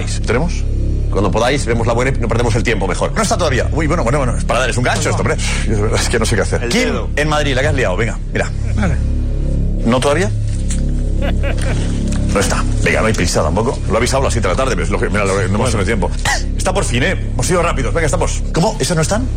¿Tenemos? Cuando podáis, vemos la buena y no perdemos el tiempo mejor. No está todavía. Uy, bueno, es para darles un gancho esto, hombre. Es que no sé qué hacer. Kim, en Madrid, la que has liado. Venga, mira. Vale. ¿No todavía? No está. Venga, no hay prisa tampoco. Lo he avisado a las 7 de la tarde, pero mira, no hemos tenido tiempo. Está por fin, Hemos sido rápidos. Venga, estamos. ¿Cómo? ¿Esas no están?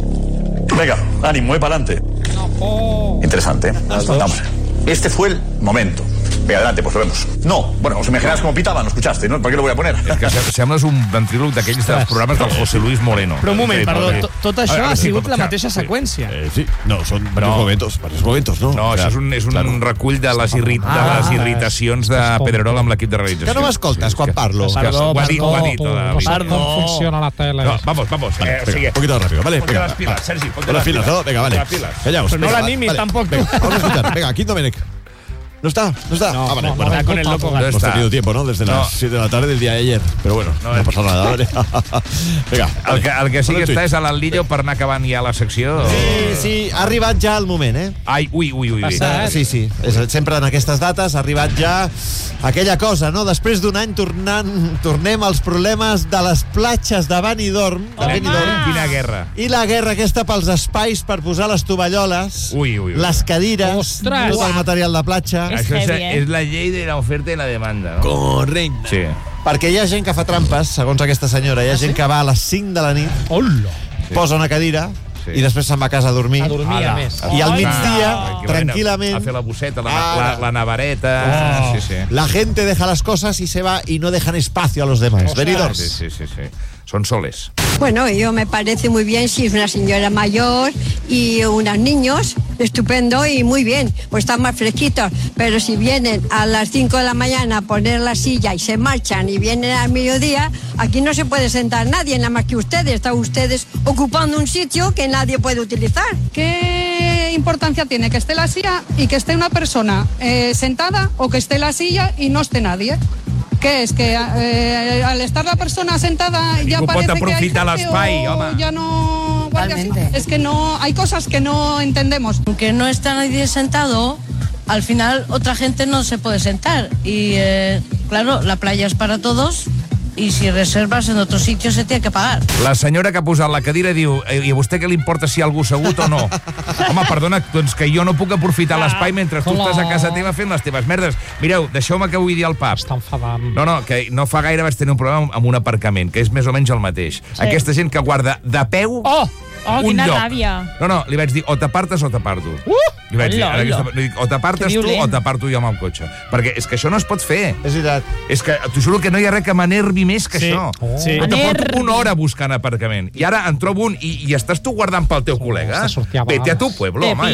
Venga, ánimo, para adelante. Interesante, Vamos. Este fue el momento. Venga, adelante, pues lo vemos. No, bueno, os imaginás cómo pitava, no escuchaste, ¿no? ¿Para qué lo voy a poner? És que sembles un ventríloc d'aquells dels programes del José Luis Moreno. Però un moment, perdó, tot això ha sigut la mateixa seqüència. Sí, no, són varios momentos, no? No, això és un recull de les irritacions de Pedrerol amb l'equip de realització. Que no m'escoltes quan parlo. Perdó, ho ha dit. No saps com funciona la tele. Vamos. Un poquito rápido, ¿vale? Ponte las pilas, Sergi, ponte las pilas. ¿no? Venga, vale. Callaos. Pero no la animi, tampoco. Vamos a escuchar. Venga, aquí Domènec. ¿No está? No, vale. Está con el loco gato. Hemos tenido tiempo, ¿no? Desde las 7 de la tarde del día de ayer. Pero bueno, no ha pasado nada, ¿vale? Venga. El que sí que està és a l'Aldillo per anar acabant ja la secció. Sí, ha arribat ja el moment, Ai, ui. Sí. Sempre en aquestes dates ha arribat ja aquella cosa, no? Després d'un any tornem als problemes de les platges de Benidorm. Quina guerra. I la guerra aquesta pels espais per posar les tovalloles, les cadires, tot el material de platja. Això és la llei de l'oferta i la demanda, no? Correcte. Sí. Perquè hi ha gent que fa trampes, segons aquesta senyora. Hi ha gent que va a les 5 de la nit, posa una cadira i després se'n va a casa a dormir. A dormir, a més. I al migdia, tranquil·lament... A fer la bosseta, la navareta... Sí. La gente deja las cosas y se va y no dejan espacio a los demás. Benidorm. Sí. Son soles. Bueno, yo me parece muy bien si es una señora mayor y unos niños, estupendo y muy bien, pues están más fresquitos. Pero si vienen a las 5 de la mañana a poner la silla y se marchan y vienen al mediodía, aquí no se puede sentar nadie, nada más que ustedes. Están ustedes ocupando un sitio que nadie puede utilizar. ¿Qué importancia tiene que esté la silla y que esté una persona sentada o que esté la silla y no esté nadie? ¿Qué es? ¿Que al estar la persona sentada ya parece que hay gente o ya no... Es que no... Hay cosas que no entendemos. Aunque no está nadie sentado, al final otra gente no se puede sentar. Y claro, la playa es para todos. I si reserves en otro sitio se tiene que pagar. La senyora que ha posat la cadira diu: i a vostè què li importa si hi ha algú assegut o no? Home, perdona, doncs que jo no puc aprofitar l'espai mentre tu estàs a casa teva fent les teves merdes. Mireu, deixeu-me que vull dir al pub. Està enfadant. No, que no fa gaire vaig tenir un problema amb un aparcament, que és més o menys el mateix. Sí. Aquesta gent que guarda de peu un lloc. Ràbia. No, li vaig dir, o t'apartes o t'aparto. Li vaig dir, o t'apartes tu o t'aparto jo amb el cotxe. Perquè és que això no es pot fer. És veritat. És que t'ho juro que no hi ha res que m'enervi més que això. Te porto una hora buscant aparcament. I ara en trobo un i estàs tu guardant pel teu col·lega. Vete a tu pueblo, home.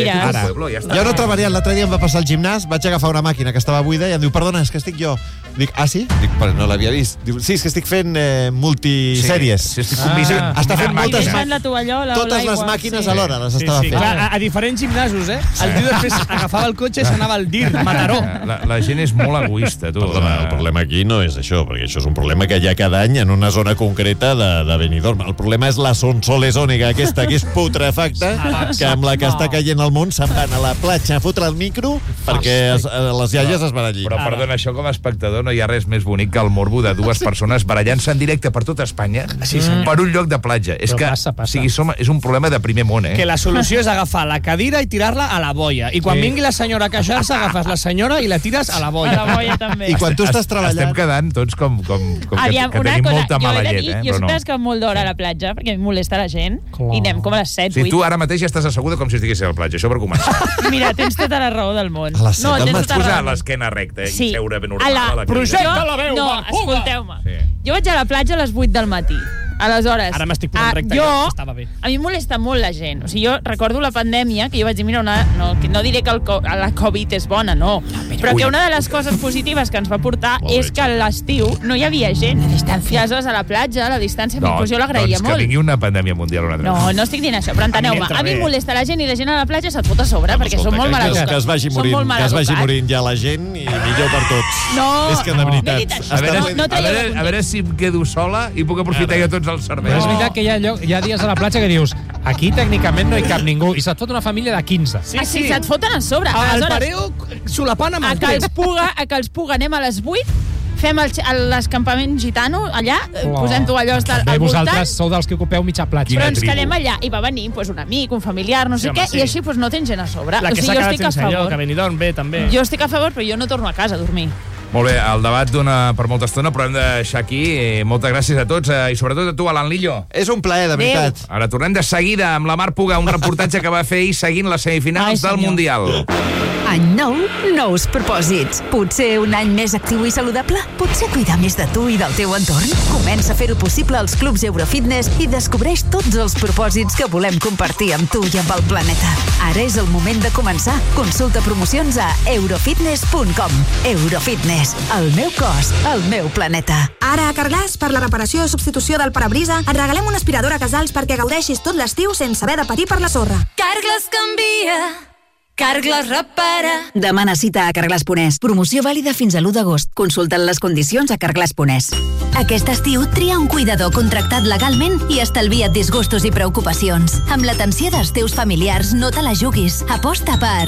Jo no treballant, l'altre dia em va passar al gimnàs, vaig agafar una màquina que estava buida i em diu, perdona, és que estic jo. Dic, ah, sí? Dic, però no l'havia vist. Diu, sí, és que estic fent multisèries. Sí, estic convidant. Està fent totes les màquines alhora, les estava fent. A diferents gimnasos, El tio després agafava el cotxe i s'anava al DIR, Mataró. La gent és molt egoista, tu. Perdona, el problema aquí no és això, perquè això és un problema que hi ha cada any en una zona concreta de Benidorm. El problema és la sonsolesònica aquesta, que és putrefacta, que amb la que està caient al món se'n van a la platja a fotre el micro perquè les iaies es barallin. Però, perdona, això com a espectador no hi ha res més bonic que el morbo de dues persones barallant-se en directe per tot Espanya per un lloc de platja. És que és un problema de primer món, Que la solució és agafar la cadira i tirar-la a la boia. I quan vingui la senyora a queixar-se, agafes la senyora i la tires a la boia. A la boia també. I quan tu estàs treballant... Estem quedant tots com que tenim molta mala llet, Jo sempre es quedo molt d'hora a la platja perquè em molesta la gent i anem com a les 7, 8. Si tu ara mateix ja estàs asseguda com si estiguessis a la platja, això per començar. Mira, tens tota la raó del món. A les 7 del matí. Posar l'esquena recta i seure ben normal. Projecta la veu, no, escolteu-me. Jo vaig a la platja a les 8 del matí. Aleshores, ara m'estic posant recte, estava bé. A mi em molesta molt la gent. O sigui, jo recordo la pandèmia, que jo vaig dir, mira, no diré que la Covid és bona, no. Però que una de les coses positives que ens va portar és que a l'estiu no hi havia gent. I aleshores a la platja, a la distància, jo l'agraïa molt. Doncs que vingui una pandèmia mundial una altra. No estic dient això, però enteneu-me. A mi em molesta la gent i la gent a la platja se't fot a sobre, perquè són molt maleducats. Que es vagi morint ja la gent i millor per tots. No, és que de veritat. A veure si em quedo sola i puc aprofitar jo tots els serveis. És veritat que hi ha dies a la platja que dius, aquí tècnicament no hi cap ningú, i se't fot una família de 15. Sí, se't foten a sobre. El pareo solapant amb el temps. A que els puga anem a les 8 fem l'escampament gitano allà, posem tovallols al voltant. Vosaltres sou dels que ocupeu mitja platja. Però ens quedem allà i va venir un amic, un familiar, no sé què, i així no tens gent a sobre. La que s'ha quedat sense lloc, a Benidorm, bé, també. Jo estic a favor, però jo no torno a casa a dormir. Molt bé, el debat dona per molta estona, però hem de deixar aquí. Moltes gràcies a tots, i sobretot a tu, Alan Lillo. És un plaer, de veritat. Ara tornem de seguida amb la Mar Puga, un reportatge que va fer ahir seguint les semifinals del Mundial. Any nou, nous propòsits. Potser un any més actiu i saludable? Potser cuidar més de tu i del teu entorn? Comença a fer-ho possible als clubs Eurofitness i descobreix tots els propòsits que volem compartir amb tu i amb el planeta. Ara és el moment de començar. Consulta promocions a eurofitness.com. Eurofitness. El meu cos, el meu planeta. Ara a Carglass, per la reparació o substitució del parabrisa, et regalem una aspiradora Casals perquè gaudeixis tot l'estiu sense haver de patir per la sorra. Carglass canvia. Carglass repara. Demana cita a Carglass.es. Promoció vàlida fins a l'1 d'agost. Consulten les condicions a Carglass.es. Aquest estiu tria un cuidador contractat legalment i estalvia't disgustos i preocupacions. Amb l'atenció dels teus familiars no te la juguis. Aposta per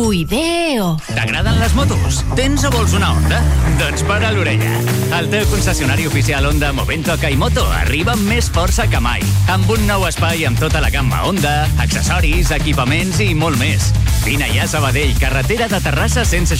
Cuideo. T'agraden les motos? Tens o vols una Honda? Doncs para l'orella. El teu concessionari oficial Honda Movento Kaimoto arriba amb més força que mai. Amb un nou espai amb tota la gamma Honda, accessoris, equipaments i molt més. Vine ja a Sabadell, carretera de Terrassa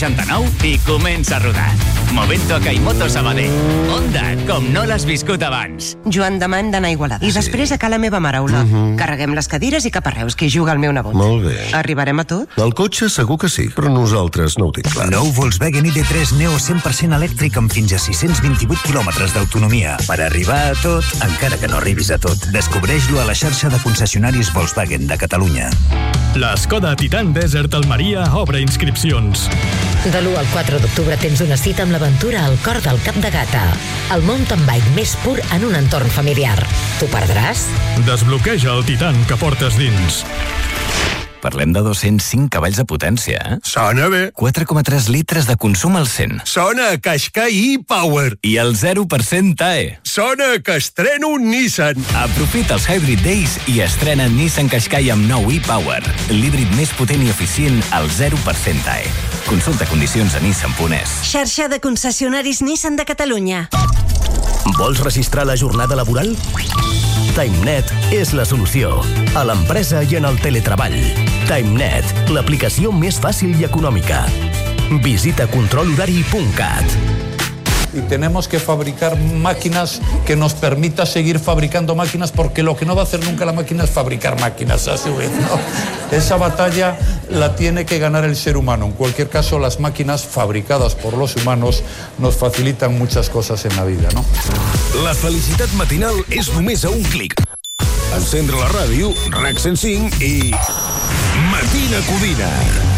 169 i comença a rodar. Movento Kaimoto Sabadell. Honda, com no l'has viscut abans. Joan Damant d'anar a Igualada. I després a la meva mare, Olot. Carreguem les cadires i cap a Reus, que hi juga el meu nebot. Molt bé. Arribarem a tot? El cotxe segur que sí, però nosaltres no ho tinc clar. Nou Volkswagen ID3 Neo 100% elèctric amb fins a 628 quilòmetres d'autonomia. Per arribar a tot, encara que no arribis a tot, descobreix-lo a la xarxa de concessionaris Volkswagen de Catalunya. La Skoda Titan Desert Almeria obre inscripcions. De l'1 al 4 d'octubre tens una cita amb l'aventura al cor del Cap de Gata. El mountain bike més pur en un entorn familiar. T'ho perdràs? Desbloqueja el Titan que portes dins. Parlem de 205 cavalls de potència, eh? Sona bé. 4,3 litres de consum al 100. Sona a Qashqai e-Power. I el 0% TAE. Sona que estreno un Nissan. Aprofita els Hybrid Days i estrena Nissan Qashqai amb nou e-Power. L'híbrid més potent i eficient al 0% TAE. Consulta condicions a Nissan.es. Xarxa de concessionaris Nissan de Catalunya. Vols registrar la jornada laboral? TimeNet és la solució. A l'empresa i en el teletreball. TimeNet, l'aplicació més fàcil i econòmica. Visita controlhorari.cat. Y tenemos que fabricar máquinas que nos permita seguir fabricando máquinas, porque lo que no va a hacer nunca la máquina es fabricar máquinas a su vez, ¿no? Esa batalla la tiene que ganar el ser humano. En cualquier caso, las máquinas fabricadas por los humanos nos facilitan muchas cosas en la vida, ¿no? La felicitat matinal és només a un clic. Encendre la ràdio, RAC 105 i... Matina Codina.